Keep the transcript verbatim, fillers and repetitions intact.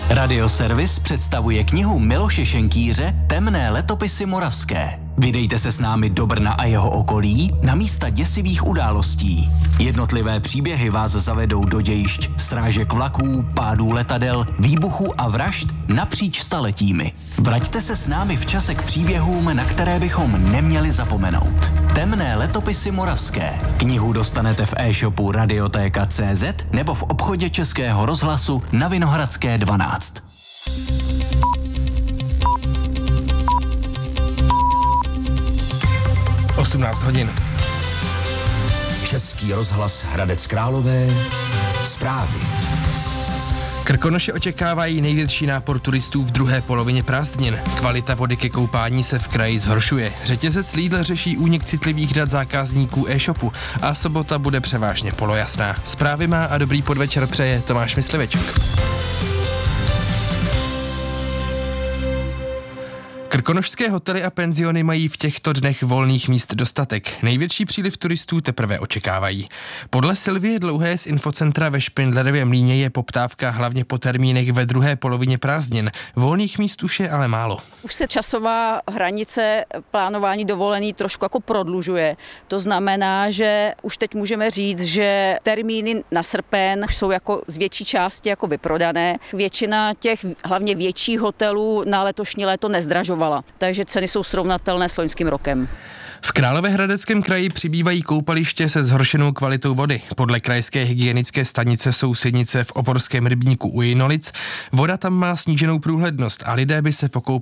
Radioservis představuje knihu Miloše Šenkýře Temné letopisy moravské. Vydejte se s námi do Brna a jeho okolí na místa děsivých událostí. Jednotlivé příběhy vás zavedou do dějišť srážek vlaků, pádů letadel, výbuchů a vražd napříč staletími. Vraťte se s námi v čase k příběhům, na které bychom neměli zapomenout. Temné letopisy moravské. Knihu dostanete v e-shopu Radiotéka tečka cé zet nebo v obchodě Českého rozhlasu na Vinohradské dvanáct. osmnáct hodin. Český rozhlas Hradec Králové. Zprávy. Krkonoše očekávají největší nápor turistů v druhé polovině prázdnin. Kvalita vody ke koupání se v kraji zhoršuje. Řetězec Lidl řeší únik citlivých dat zákazníků e-shopu a sobota bude převážně polojasná. Zprávy má a dobrý podvečer přeje Tomáš Mysliveček. Krkonošské hotely a penziony mají v těchto dnech volných míst dostatek. Největší příliv turistů teprve očekávají. Podle Silvie Dlouhé z infocentra ve Špindlerově Mlýně je poptávka hlavně po termínech ve druhé polovině prázdnin. Volných míst už je ale málo. Už se časová hranice plánování dovolený trošku jako prodlužuje. To znamená, že už teď můžeme říct, že termíny na srpen už jsou jako z větší části jako vyprodané. Většina těch hlavně větších hotelů na letošní léto nezdražovala. Takže ceny jsou srovnatelné s loňským rokem. V Královéhradeckém kraji přibývají koupaliště se zhoršenou kvalitou vody. Podle krajské hygienické stanice Sousednice v Oporském rybníku u Jinolic voda tam má sníženou průhlednost a lidé by se po